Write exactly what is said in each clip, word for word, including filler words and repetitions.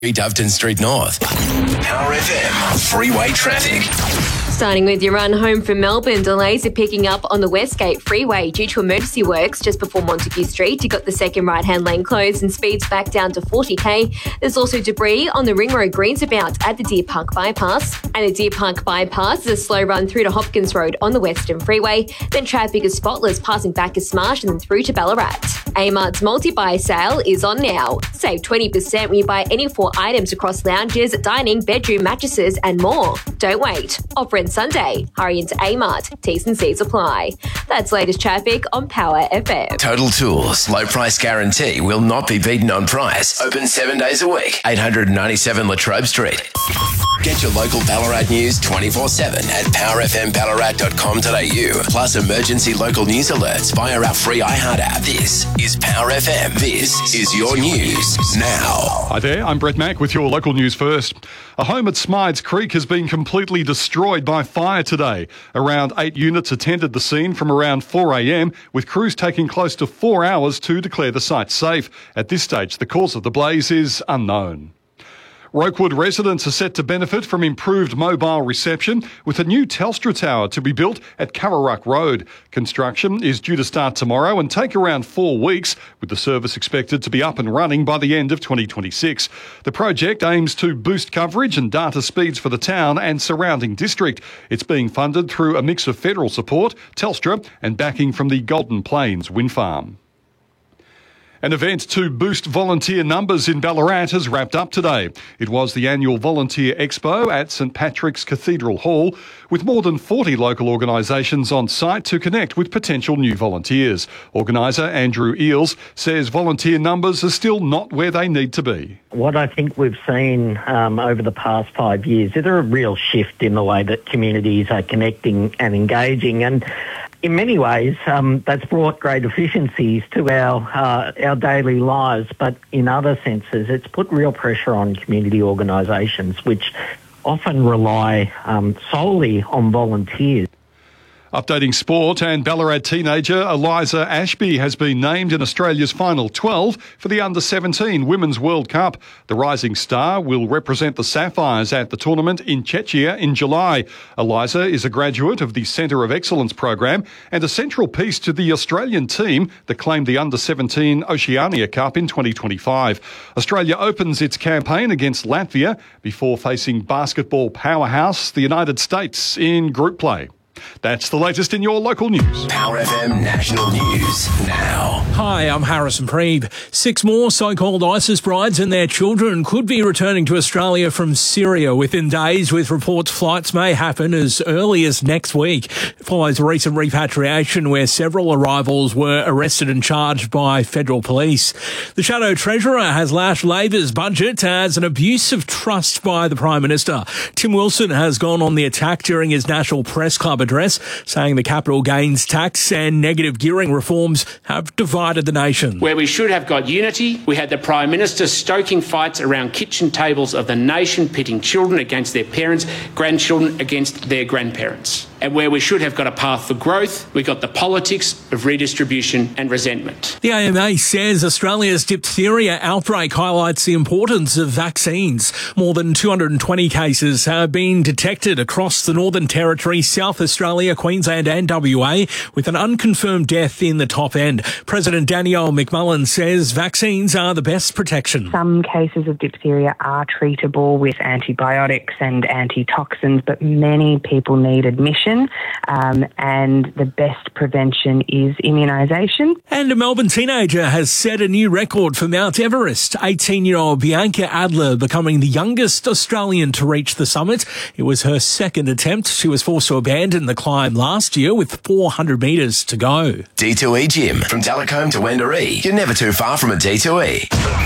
Doveton Street North. Power F M freeway traffic. Starting with your run home from Melbourne, delays are picking up on the Westgate Freeway due to emergency works just before Montague Street. You've got the second right-hand lane closed and speeds back down to forty k. There's also debris on the Ring Road Greensabout at the Deer Park Bypass. And the Deer Park Bypass is a slow run through to Hopkins Road on the Western Freeway. Then traffic is spotless passing Bacchus Marsh and then through to Ballarat. Amart's multi-buy sale is on now. Save twenty percent when you buy any four items across lounges, dining, bedroom, mattresses and more. Don't wait. Offer ends Sunday. Hurry into Amart. T's and C's apply. That's latest traffic on Power F M. Total Tools. Low price guarantee will not be beaten on price. Open seven days a week. eight ninety-seven Latrobe Street. Get your local Ballarat news twenty-four seven at power f m ballarat dot com dot a u. Plus emergency local news alerts via our free iHeart app. This is Power F M. This is your news now. Hi there, I'm Brett Mack with your local news first. A home at Smides Creek has been completely destroyed by fire today. Around eight units attended the scene from around four a m, with crews taking close to four hours to declare the site safe. At this stage, the cause of the blaze is unknown. Rokewood residents are set to benefit from improved mobile reception with a new Telstra tower to be built at Carraruck Road. Construction is due to start tomorrow and take around four weeks, with the service expected to be up and running by the end of twenty twenty-six. The project aims to boost coverage and data speeds for the town and surrounding district. It's being funded through a mix of federal support, Telstra and backing from the Golden Plains Wind Farm. An event to boost volunteer numbers in Ballarat has wrapped up today. It was the annual Volunteer Expo at St Patrick's Cathedral Hall, with more than forty local organisations on site to connect with potential new volunteers. Organiser Andrew Eales says volunteer numbers are still not where they need to be. What I think we've seen um, over the past five years is a real shift in the way that communities are connecting and engaging, and in many ways, um, that's brought great efficiencies to our uh, our daily lives, but in other senses, it's put real pressure on community organisations, which often rely um, solely on volunteers. Updating sport, and Ballarat teenager Eliza Ashby has been named in Australia's final twelve for the under seventeen Women's World Cup. The rising star will represent the Sapphires at the tournament in Czechia in July. Eliza is a graduate of the Centre of Excellence program and a central piece to the Australian team that claimed the under seventeen Oceania Cup in twenty twenty-five. Australia opens its campaign against Latvia before facing basketball powerhouse the United States in group play. That's the latest in your local news. Power F M National News now. Hi, I'm Harrison Preeb. Six more so-called ISIS brides and their children could be returning to Australia from Syria within days, with reports flights may happen as early as next week. It follows a recent repatriation where several arrivals were arrested and charged by federal police. The Shadow Treasurer has lashed Labor's budget as an abuse of trust by the Prime Minister. Tim Wilson has gone on the attack during his National Press Club address, saying the capital gains tax and negative gearing reforms have divided the nation. Where we should have got unity, we had the Prime Minister stoking fights around kitchen tables of the nation, pitting children against their parents, grandchildren against their grandparents. And where we should have got a path for growth, we got the politics of redistribution and resentment. The A M A says Australia's diphtheria outbreak highlights the importance of vaccines. More than two hundred twenty cases have been detected across the Northern Territory, South Australia, Queensland and W A, with an unconfirmed death in the top end. President Danielle McMullen says vaccines are the best protection. Some cases of diphtheria are treatable with antibiotics and antitoxins, but many people need admission. Um, and the best prevention is immunisation. And a Melbourne teenager has set a new record for Mount Everest. eighteen-year-old Bianca Adler becoming the youngest Australian to reach the summit. It was her second attempt. She was forced to abandon the climb last year with four hundred metres to go. D two E Gym. From Delacombe to Wendouree. You're never too far from a D two E.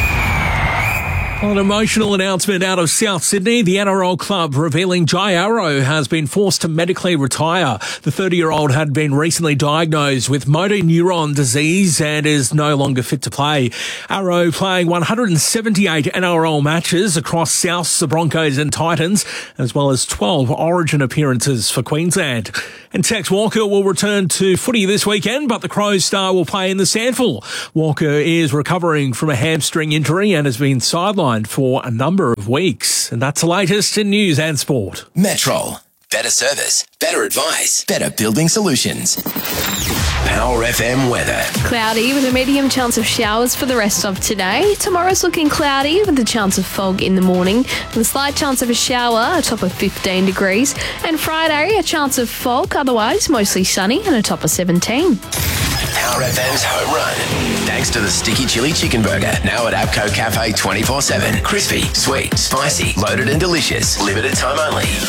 An emotional announcement out of South Sydney. The N R L club revealing Jai Arrow has been forced to medically retire. The thirty-year-old had been recently diagnosed with motor neuron disease and is no longer fit to play. Arrow playing one hundred seventy-eight N R L matches across Souths, the Broncos and Titans, as well as twelve Origin appearances for Queensland. And Tex Walker will return to footy this weekend, but the Crows star will play in the Sandful. Walker is recovering from a hamstring injury and has been sidelined sidelined for a number of weeks. And that's the latest in news and sport. Metrol. Better service, better advice, better building solutions. Power F M weather. Cloudy with a medium chance of showers for the rest of today. Tomorrow's looking cloudy with a chance of fog in the morning, with a slight chance of a shower, a top of fifteen degrees. And Friday, a chance of fog, otherwise mostly sunny and a top of seventeen. Power F M's home run. Thanks to the Sticky Chili Chicken Burger, now at Apco Cafe twenty-four seven. Crispy, sweet, spicy, loaded and delicious. Limited time only.